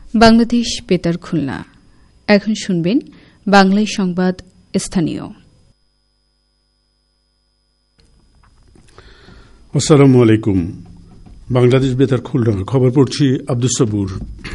বাংলাদেশ বেতার খুলনা। এখন শুনবেন বাংলায় সংবাদ স্থানীয়। আসসালামু আলাইকুম। বাংলাদেশ বেতার খুলনা খবর পড়ছি আব্দুস সবুর।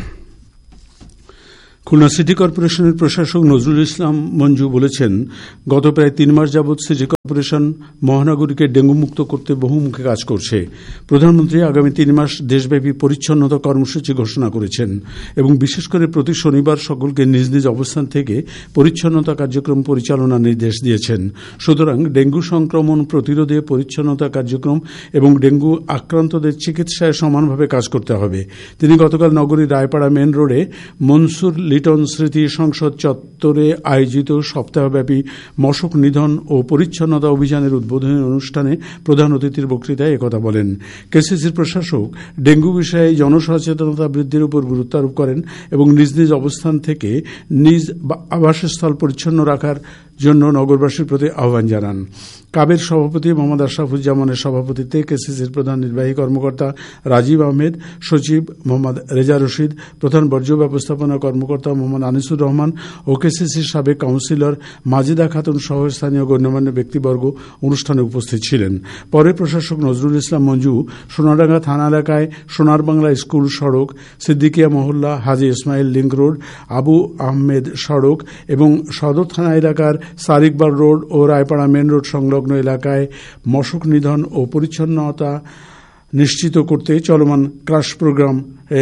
খুলনা সিটি কর্পোরেশনের প্রশাসক নজরুল ইসলাম মঞ্জু বলেছেন, গত প্রায় 3 মাস যাবৎ সিটি কর্পোরেশন মহানগরীকে ডেঙ্গু মুক্ত করতে বহুমুখী কাজ করছে। প্রধানমন্ত্রী আগামী 3 মাস দেশব্যাপী পরিচ্ছন্নতা কর্মসূচি ঘোষণা করেছেন এবং বিশেষ করে প্রতি শনিবার সকলকে নিজ নিজ অবস্থান থেকে পরিচ্ছন্নতা কার্যক্রম পরিচালনার নির্দেশ দিয়েছেন। সুতরাং ডেঙ্গু সংক্রমণ প্রতিরোধে পরিচ্ছন্নতা কার্যক্রম এবং ডেঙ্গু আক্রান্তদের চিকিৎসায় সমানভাবে কাজ করতে হবে। তিনি গতকাল নগরীর রায়পাড়া মেন রোডে মনসুর লিটন স্মৃতি সংসদ চত্বরে আয়োজিত সপ্তাহব্যাপী মশক নিধন ও পরিচ্ছন্নতা অভিযানের উদ্বোধনী অনুষ্ঠানে প্রধান অতিথির বক্তৃতায় একথা বলেন। কেসিসির প্রশাসক ডেঙ্গু বিষয়ে জনসচেতনতা বৃদ্ধির উপর গুরুত্ব আরোপ করেন এবং নিজ নিজ অবস্থান থেকে নিজ আবাসস্থল পরিচ্ছন্ন রাখার জন্য নগরবাসীর প্রতি আহ্বান জানান। কাবের সভাপতি মোহাম্মদ আশরাফুজ্জামানের সভাপতিত্বে কেসিসির প্রধান নির্বাহী কর্মকর্তা রাজীব আহমেদ, সচিব মোহাম্মদ রেজা রশিদ, প্রধান বর্জ্য ব্যবস্থাপনা কর্মকর্তা মোহাম্মদ আনিসুর রহমান ও কেসিসির সাবেক কাউন্সিলর মাজেদা খাতুন সহ স্থানীয় গণ্যমান্য ব্যক্তিবর্গ অনুষ্ঠানে উপস্থিত ছিলেন। পরে প্রশাসক নজরুল ইসলাম মঞ্জু সোনাডাঙ্গা থানা এলাকায় সোনার বাংলা স্কুল সড়ক, সিদ্দিকিয়া মহল্লা, হাজী ইসমাইল লিংক রোড, আবু আহমেদ সড়ক এবং সদর থানা এলাকার সারিকবার রোড ও রায়পাড়া মেন রোড সংলগ্ন এলাকায় মশক নিধন ও পরিচ্ছন্নতা নিশ্চিত করতে চলমান ক্রাশ প্রোগ্রাম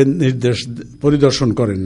পরিদর্শন করেন।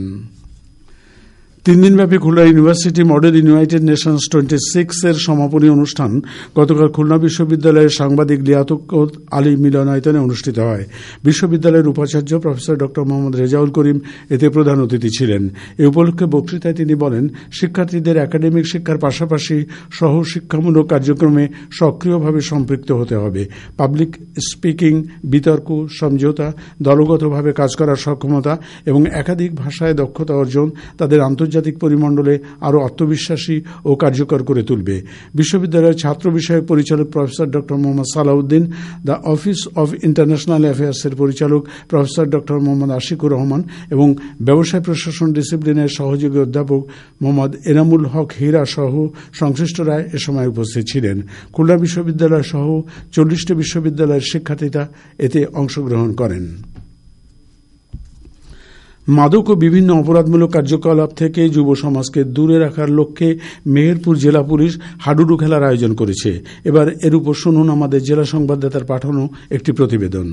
3 দিনব্যাপী Khulna university model United Nations 26 এর সমাপনী অনুষ্ঠান গতকাল খুলনা বিশ্ববিদ্যালয়ের সাংবাদিক লিয়াকত আলী মিলনায়তনে অনুষ্ঠিত হয়। বিশ্ববিদ্যালয়ের উপাচার্য প্রফেসর ড মোহাম্মদ রেজাউল করিম এতে প্রধান অতিথি ছিলেন। এ উপলক্ষে বক্তৃতায় তিনি বলেন, শিক্ষার্থীদের একাডেমিক শিক্ষার পাশাপাশি সহ শিক্ষামূলক কার্যক্রমে সক্রিয়ভাবে সম্পৃক্ত হতে হবে। পাবলিক স্পিকিং, বিতর্ক, সমঝোতা, দলগতভাবে কাজ করার সক্ষমতা এবং একাধিক ভাষায় দক্ষতা অর্জন তাদের আন্তর্জাতিক পরিমণ্ডলে আরও আত্মবিশ্বাসী ও কার্যকর করে তুলবে। বিশ্ববিদ্যালয়ের ছাত্র বিষয়ক পরিচালক প্রফেসর ড Mohammad Salauddin, the office of international অ্যাফেয়ার্সের পরিচালক প্রফেসর ড মোহাম্মদ আশিকুর রহমান এবং ব্যবসায় প্রশাসন ডিসিপ্লিনের সহযোগী অধ্যাপক মোহাম্মদ এনামুল হক হীরা সহ সংশ্লিষ্টরা এ সময় উপস্থিত ছিলেন। খুলনা বিশ্ববিদ্যালয় সহ 40টি বিশ্ববিদ্যালয়ের শিক্ষার্থীরা এতে অংশগ্রহণ করেন। মাদক ও বিভিন্ন অপরাধমূলক কার্যকলাপ থেকে যুব সমাজকে দূরে রাখার লক্ষ্যে মেহেরপুর জেলা পুলিশ হাডুডু খেলার আয়োজন করেছে। এবার এর উপর শুনুন আমাদের জেলা সংবাদদাতার পাঠানো একটি প্রতিবেদন।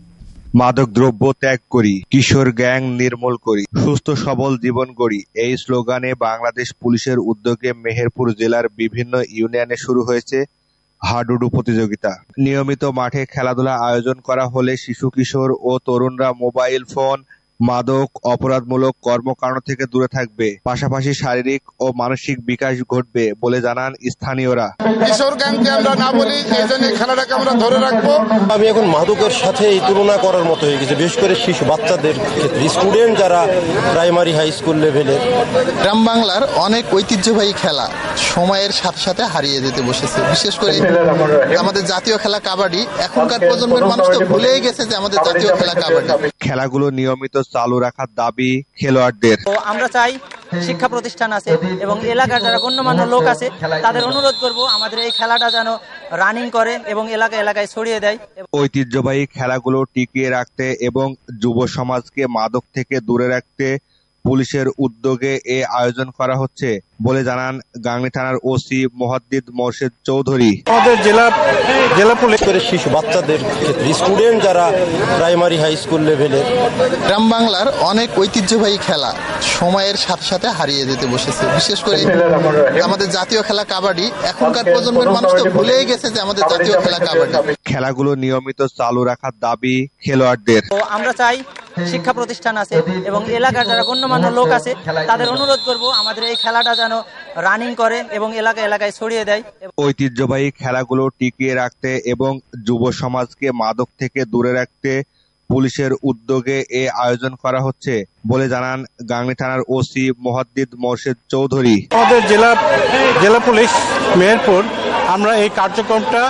মাদক দ্রব্য ত্যাগ করি, কিশোর গ্যাং নির্মূল করি, সুস্থ সবল জীবন গড়ি, এই স্লোগানে বাংলাদেশ পুলিশের উদ্যোগে মেহেরপুর জেলার বিভিন্ন ইউনিয়নে শুরু হয়েছে হাডুডু প্রতিযোগিতা। নিয়মিত মাঠে খেলাধুলা আয়োজন করা হলে শিশু কিশোর ও তরুণরা মোবাইল ফোন, মাদক, অপরাধমূলক কর্মকাণ্ড থেকে দূরে থাকবে, পাশাপাশি শারীরিক ও মানসিক বিকাশ ঘটবে বলে জানান স্থানীয়রা। কিশোর গ্যাংকে আমরা না বলি, এই জন্য খেলাটাকে আমরা ধরে রাখবো। আমি এখন মাদকের সাথে এই তুলনা করার মতো হয়ে গেছে, বিশেষ করে শিশু বাচ্চাদের ক্ষেত্রে, স্টুডেন্ট যারা প্রাইমারি হাই স্কুল লেভেলের। গ্রাম বাংলার অনেক ঐতিহ্যবাহী খেলা সময়ের সাথে সাথে হারিয়ে যেতে বসেছে। বিশেষ করে আমাদের জাতীয় খেলা কাবাডি, এখনকার প্রজন্মের মানুষ তো ভুলেই গেছে যে আমাদের জাতীয় খেলা কাবাডি। খেলাগুলো নিয়মিত চালু রাখার দাবি খেলোয়াড়দের। আমরা চাই শিক্ষা প্রতিষ্ঠান আছে এবং এলাকার যারা গণ্যমান্য লোক আছে তাদের অনুরোধ করব আমাদের এই খেলাটা যেন রানিং করে এবং এলাকায় ছড়িয়ে দেয়। ঐতিহ্যবাহী খেলাগুলো টিকিয়ে রাখতে এবং যুব সমাজকে মাদক থেকে দূরে রাখতে পুলিশের উদ্যোগে এ আয়োজন করা হচ্ছে বলে জানান গাংনী থানার ওসি মুহাদ্দিদ মোর্শেদ চৌধুরী। আমাদের জেলা পুলিশ করে শিশু বাচ্চাদের ক্ষেত্রে, স্টুডেন্ট যারা প্রাইমারি হাই স্কুল লেভেলের। গ্রাম বাংলার অনেক ঐতিহ্যবাহী খেলা সময়ের সাথে সাথে হারিয়ে যেতে বসেছে। বিশেষ করে আমাদের জাতীয় খেলা কাবাডি, এখনকার প্রজন্মের মানুষ তো ভুলেই গেছে যে আমাদের জাতীয় খেলা কাবাডি। খেলাগুলো নিয়মিত চালু রাখার দাবি খেলোয়াড়দের। আমরা চাই শিক্ষা প্রতিষ্ঠান আছে এবং এলাকার যারা গণ্যমান্য লোক আছে তাদের অনুরোধ করব আমাদের এই খেলাটা যেন রানিং করে এবং এলাকায় ছড়িয়ে দেয়। ঐতিহ্যবাহী খেলাগুলো টিকিয়ে রাখতে এবং যুব সমাজকে মাদক থেকে দূরে রাখতে পুলিশের উদ্যোগে এ আয়োজন করা হচ্ছে বলে জানান গাংনী থানার ওসি মুহাদ্দিদ মোর্শেদ চৌধুরী। আমাদের জেলা পুলিশ মেহেরপুর আমরা এই কার্যক্রমটা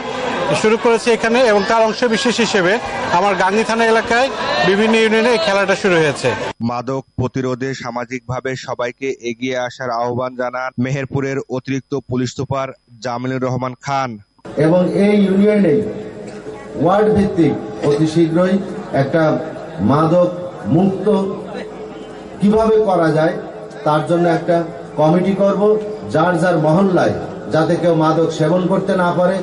শুরু করেছে এখানে, এবং তার অংশ বিশেষ হিসেবে আমার গাংনী থানা এলাকায় বিভিন্ন ইউনিয়নে এই খেলাটা শুরু হয়েছে। মাদক প্রতিরোধে সামাজিকভাবে সবাইকে এগিয়ে আসার আহ্বান জানান মেহেরপুরের অতিরিক্ত পুলিশ সুপার জামিলুর রহমান খান। এবং এই ইউনিয়নে ওয়ার্ড ভিত্তিক অতি শীঘ্রই একটা মাদক মুক্ত কিভাবে করা যায় তার জন্য একটা কমিটি করব, যার যার মহল্লায় যাতে কেউ মাদক সেবন করতে না পারে